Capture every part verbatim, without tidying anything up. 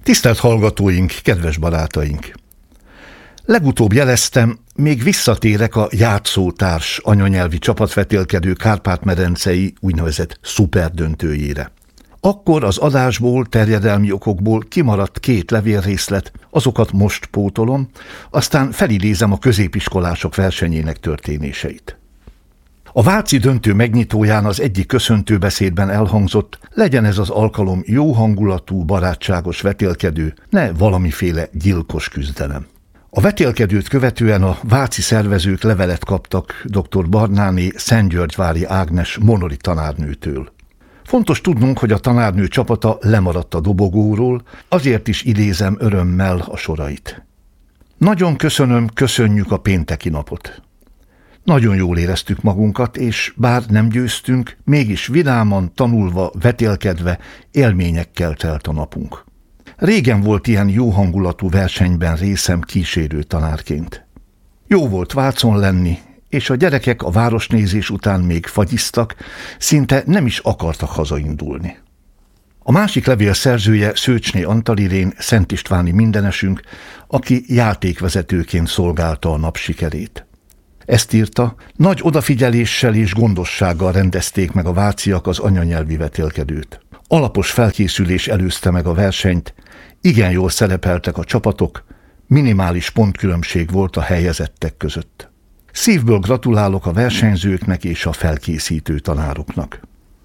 Tisztelt hallgatóink, kedves barátaink! Legutóbb jeleztem, még visszatérek a játszótárs anyanyelvi csapatvetélkedő Kárpát-medencei úgynevezett szuperdöntőjére. Akkor az adásból, terjedelmi okokból kimaradt két levélrészlet, azokat most pótolom, aztán felidézem a középiskolások versenyének történéseit. A váci döntő megnyitóján az egyik köszöntőbeszédben elhangzott, legyen ez az alkalom jó hangulatú, barátságos vetélkedő, ne valamiféle gyilkos küzdelem. A vetélkedőt követően a váci szervezők levelet kaptak dr. Barnáné Szentgyörgyvári Ágnes Monori tanárnőtől. Fontos tudnunk, hogy a tanárnő csapata lemaradt a dobogóról, azért is idézem örömmel a sorait. Nagyon köszönöm, köszönjük a pénteki napot. Nagyon jól éreztük magunkat, és bár nem győztünk, mégis vidáman, tanulva, vetélkedve, élményekkel telt a napunk. Régen volt ilyen jó hangulatú versenyben részem kísérő tanárként. Jó volt Vácon lenni, és a gyerekek a városnézés után még fagyiztak, szinte nem is akartak hazaindulni. A másik levél szerzője Szőcsné Antal-Irén, szentistváni mindenesünk, aki játékvezetőként szolgálta a nap sikerét. Ezt írta, nagy odafigyeléssel és gondossággal rendezték meg a váciak az anyanyelvi vetélkedőt. Alapos felkészülés előzte meg a versenyt, igen jól szerepeltek a csapatok, minimális pontkülönbség volt a helyezettek között. Szívből gratulálok a versenyzőknek és a felkészítő tanároknak.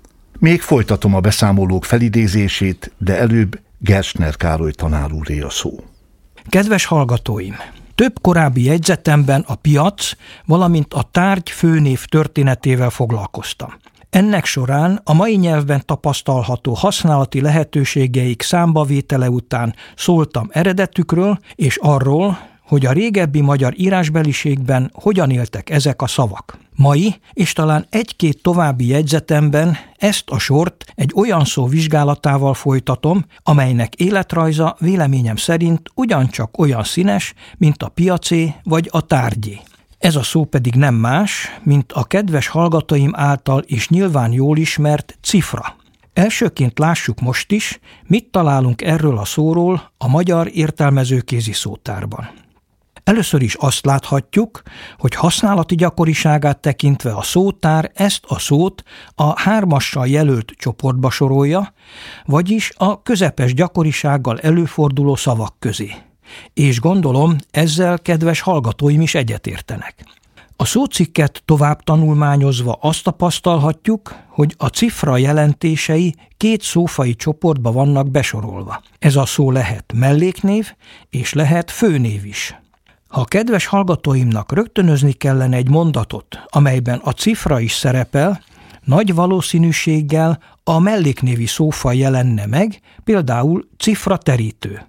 Még folytatom a beszámolók felidézését, de előbb Gerstner Károly tanár úré a szó. Kedves hallgatóim! Több korábbi jegyzetemben a piac, valamint a tárgy főnév történetével foglalkoztam. Ennek során a mai nyelvben tapasztalható használati lehetőségeik számbavétele után szóltam eredetükről és arról, hogy a régebbi magyar írásbeliségben hogyan éltek ezek a szavak. Mai és talán egy-két további jegyzetemben ezt a sort egy olyan szó vizsgálatával folytatom, amelynek életrajza véleményem szerint ugyancsak olyan színes, mint a piacé vagy a tárgyé. Ez a szó pedig nem más, mint a kedves hallgatóim által is nyilván jól ismert cifra. Elsőként lássuk most is, mit találunk erről a szóról a magyar értelmezőkézi szótárban. Először is azt láthatjuk, hogy használati gyakoriságát tekintve a szótár ezt a szót a hármassal jelölt csoportba sorolja, vagyis a közepes gyakorisággal előforduló szavak közé. És gondolom, ezzel kedves hallgatóim is egyetértenek. A szócikket tovább tanulmányozva azt tapasztalhatjuk, hogy a cifra jelentései két szófaji csoportba vannak besorolva. Ez a szó lehet melléknév és lehet főnév is. Ha a kedves hallgatóimnak rögtönözni kellene egy mondatot, amelyben a cifra is szerepel, nagy valószínűséggel a melléknévi szófaj jelenne meg, például cifraterítő.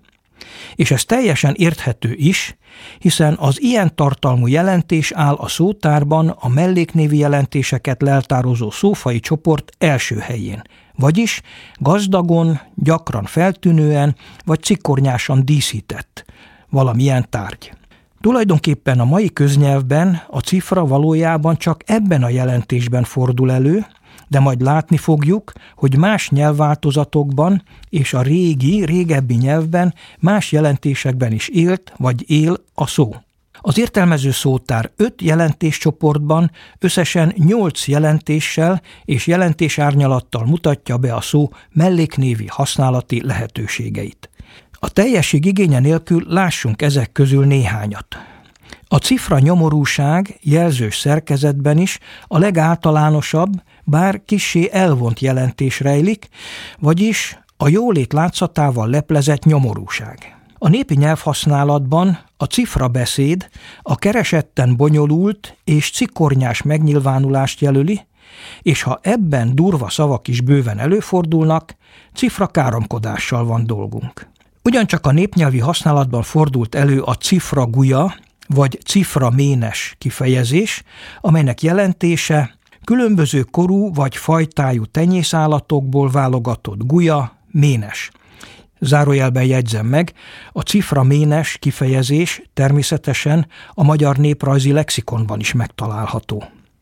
És ez teljesen érthető is, hiszen az ilyen tartalmú jelentés áll a szótárban a melléknévi jelentéseket leltározó szófaji csoport első helyén, vagyis gazdagon, gyakran feltűnően vagy cikornyásan díszített valamilyen tárgy. Tulajdonképpen a mai köznyelvben a cifra valójában csak ebben a jelentésben fordul elő, de majd látni fogjuk, hogy más nyelvváltozatokban és a régi, régebbi nyelvben más jelentésekben is élt vagy él a szó. Az értelmező szótár öt jelentéscsoportban összesen nyolc jelentéssel és jelentésárnyalattal mutatja be a szó melléknévi használati lehetőségeit. A teljesség igénye nélkül lássunk ezek közül néhányat. A cifra nyomorúság jelzős szerkezetben is a legáltalánosabb, bár kissé elvont jelentés rejlik, vagyis a jólét látszatával leplezett nyomorúság. A népi nyelvhasználatban a cifrabeszéd a keresetten bonyolult és cikornyás megnyilvánulást jelöli, és ha ebben durva szavak is bőven előfordulnak, cifrakáromkodással van dolgunk. Ugyancsak a népnyelvi használatban fordult elő a cifraguja vagy ciframénes kifejezés, amelynek jelentése különböző korú vagy fajtájú tenyészállatokból válogatott guja, ménes. Zárójelben jegyzem meg, a ciframénes kifejezés természetesen a magyar néprajzi lexikonban is megtalálható.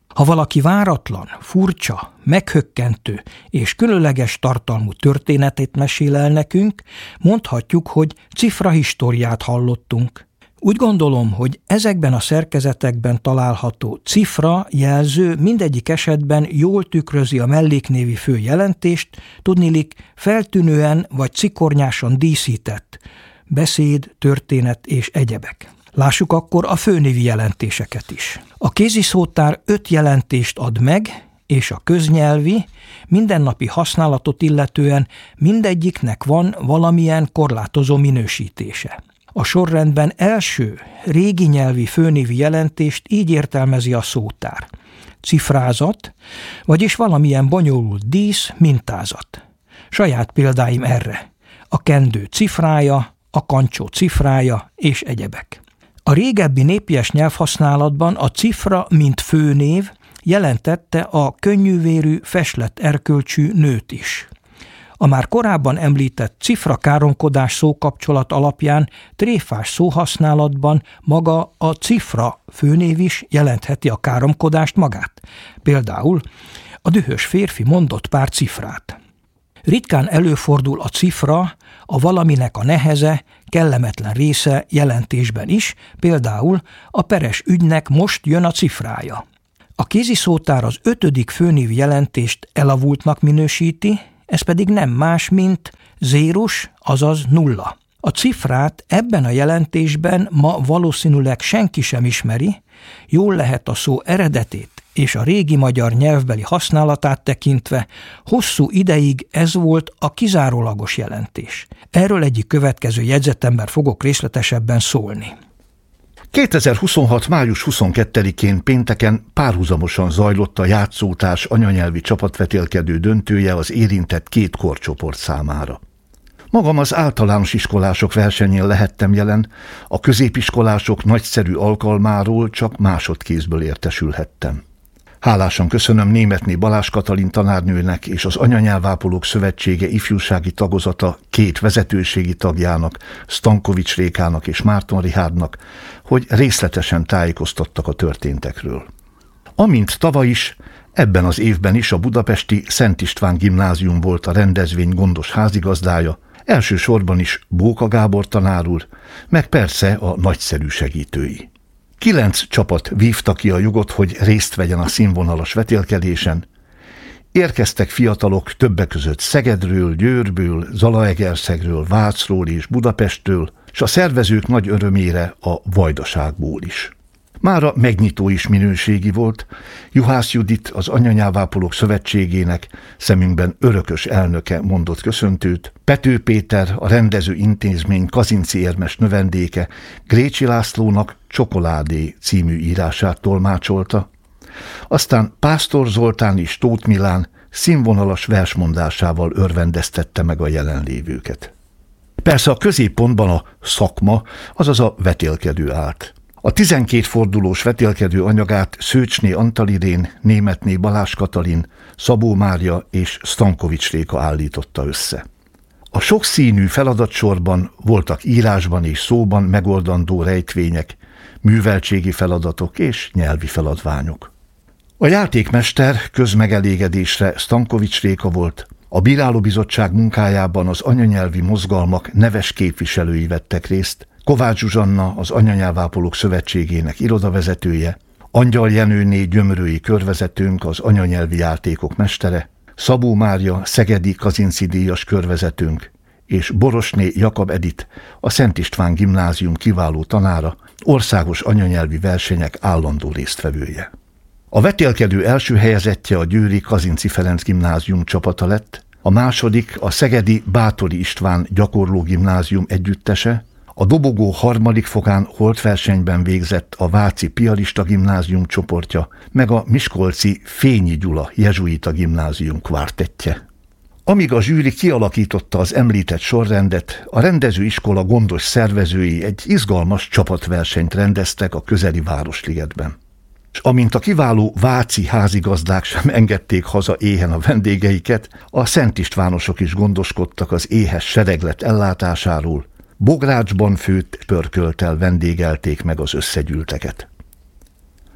Ha valaki váratlan, furcsa, meghökkentő és különleges tartalmú történetét mesél el nekünk, mondhatjuk, hogy cifrahistóriát hallottunk. Úgy gondolom, hogy ezekben a szerkezetekben található cifra jelző mindegyik esetben jól tükrözi a melléknévi fő jelentést, tudniillik feltűnően vagy cikornyásan díszített beszéd, történet és egyebek. Lássuk akkor a főnévi jelentéseket is. A kéziszótár öt jelentést ad meg, és a köznyelvi, mindennapi használatot illetően mindegyiknek van valamilyen korlátozó minősítése. A sorrendben első, régi nyelvi főnévi jelentést így értelmezi a szótár. Cifrázat, vagyis valamilyen bonyolult dísz, mintázat. Saját példáim erre. A kendő cifrája, a kancsó cifrája és egyebek. A régebbi népies nyelvhasználatban a cifra, mint főnév jelentette a könnyűvérű, feslett erkölcsű nőt is. A már korábban említett cifra-káromkodás szókapcsolat alapján tréfás szóhasználatban maga a cifra főnév is jelentheti a káromkodást magát. Például a dühös férfi mondott pár cifrát. Ritkán előfordul a cifra, a valaminek a neheze, kellemetlen része jelentésben is, például a peres ügynek most jön a cifrája. A kéziszótár az ötödik főnév jelentést elavultnak minősíti, ez pedig nem más, mint zérus, azaz nulla. A cifrát ebben a jelentésben ma valószínűleg senki sem ismeri, jól lehet a szó eredetét és a régi magyar nyelvbeli használatát tekintve, hosszú ideig ez volt a kizárólagos jelentés. Erről egyik következő jegyzetemben fogok részletesebben szólni. kétezer-huszonhat. május huszonkettedikén pénteken párhuzamosan zajlott a játszótárs anyanyelvi csapatvetélkedő döntője az érintett két korcsoport számára. Magam az általános iskolások versenyén lehettem jelen, a középiskolások nagyszerű alkalmáról csak másodkézből értesülhettem. Hálásan köszönöm Németné Balázs Katalin tanárnőnek és az Anyanyelvápolók Szövetsége ifjúsági tagozata két vezetőségi tagjának, Stankovics Rékának és Márton Rihárdnak, hogy részletesen tájékoztattak a történtekről. Amint tavaly is, ebben az évben is a budapesti Szent István Gimnázium volt a rendezvény gondos házigazdája, elsősorban is Bóka Gábor tanár úr, meg persze a nagyszerű segítői. Kilenc csapat vívta ki a jogot, hogy részt vegyen a színvonalas vetélkedésen. Érkeztek fiatalok többek között Szegedről, Győrből, Zalaegerszegről, Vácról és Budapesttől, és a szervezők nagy örömére a Vajdaságból is. Mára megnyitó is minőségi volt. Juhász Judit, az Anyanyelvápolók Szövetségének szemünkben örökös elnöke mondott köszöntőt, Pető Péter, a rendező intézmény Kazinczy érmes növendéke Grécsi Lászlónak Csokoládé című írását tolmácsolta, aztán Pásztor Zoltán és Tóth Milán színvonalas versmondásával örvendeztette meg a jelenlévőket. Persze a középpontban a szakma, azaz a vetélkedő állt. A tizenkét fordulós vetélkedő anyagát Szőcsné Antal-Irén, Németné Balázs Katalin, Szabó Mária és Stankovics Réka állította össze. A sokszínű feladatsorban voltak írásban és szóban megoldandó rejtvények, műveltségi feladatok és nyelvi feladványok. A játékmester közmegelégedésre Stankovics Réka volt, a bírálóbizottság munkájában az anyanyelvi mozgalmak neves képviselői vettek részt, Kovács Zsuzsanna, az Anyanyelvápolók Szövetségének irodavezetője, Angyal Jenőné gyömrői körvezetőnk, az anyanyelvi játékok mestere, Szabó Mária szegedi Kazinczy díjas körvezetőnk, és Borosné Jakab Edit, a Szent István Gimnázium kiváló tanára, országos anyanyelvi versenyek állandó résztvevője. A vetélkedő első helyezettje a győri Kazinczy Ferenc Gimnázium csapata lett, a második a szegedi Báthori István Gyakorló Gimnázium együttese, a dobogó harmadik fokán holtversenyben végzett a Váci Piarista Gimnázium csoportja, meg a miskolci Fényi Gyula Jezsuita Gimnázium kvártettje. Amíg a zsűri kialakította az említett sorrendet, a rendezőiskola gondos szervezői egy izgalmas csapatversenyt rendeztek a közeli Városligetben. És amint a kiváló váci házigazdák sem engedték haza éhen a vendégeiket, a Szent Istvánosok is gondoskodtak az éhes sereglet ellátásáról, bográcsban főtt pörkölttel vendégelték meg az összegyűlteket.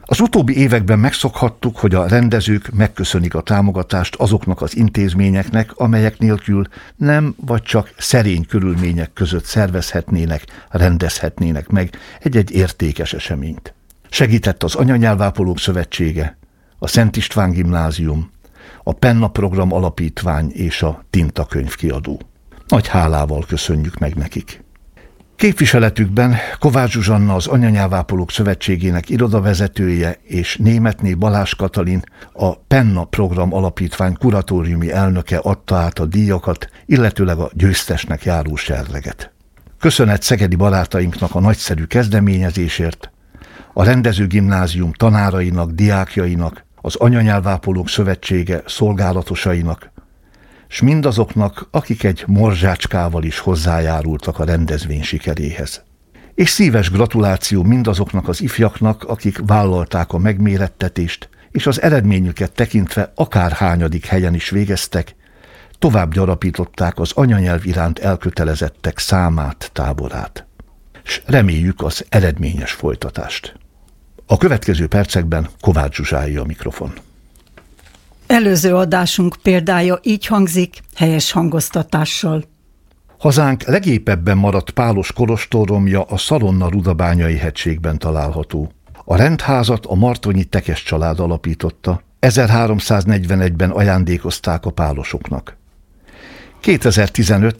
Az utóbbi években megszokhattuk, hogy a rendezők megköszönik a támogatást azoknak az intézményeknek, amelyek nélkül nem vagy csak szerény körülmények között szervezhetnének, rendezhetnének meg egy-egy értékes eseményt. Segített az Anyanyelvápolók Szövetsége, a Szent István Gimnázium, a Penna Program Alapítvány és a Tinta Könyvkiadó. Nagy hálával köszönjük meg nekik. Képviseletükben Kovács Zsuzsanna, az Anyanyelvápolók Szövetségének irodavezetője, és Németné Balázs Katalin, a Penna Program Alapítvány kuratóriumi elnöke adta át a díjakat, illetőleg a győztesnek járó serleget. Köszönet szegedi barátainknak a nagyszerű kezdeményezésért, a rendezőgimnázium tanárainak, diákjainak, az Anyanyelvápolók Szövetsége szolgálatosainak, s mindazoknak, akik egy morzsácskával is hozzájárultak a rendezvény sikeréhez. És szíves gratuláció mindazoknak az ifjaknak, akik vállalták a megmérettetést, és az eredményüket tekintve akárhányadik helyen is végeztek, tovább gyarapították az anyanyelv iránt elkötelezettek számát, táborát. S reméljük az eredményes folytatást. A következő percekben Kovács Zsuzsáé a mikrofon. Előző adásunk példája így hangzik, helyes hangoztatással. Hazánk legépebben maradt pálos kolostorromja a Szalonna-Rudabányai hegységben található. A rendházat a Martonyi Tekes család alapította, ezerháromszáznegyvenegyben ajándékozták a pálosoknak. kétezer-tizenöt.